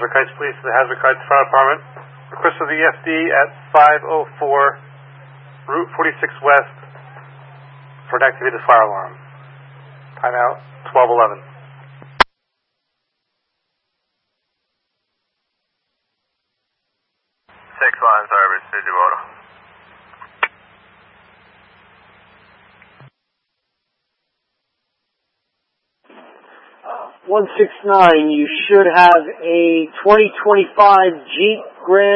Hasbrook Heights Police to the Hasbrook Heights Fire Department. Request for the EFD at 504 Route 46 West for an activated fire alarm. Timeout 12:11. 6 line service, Digivoto. $169, you should have a 2025 Jeep Grand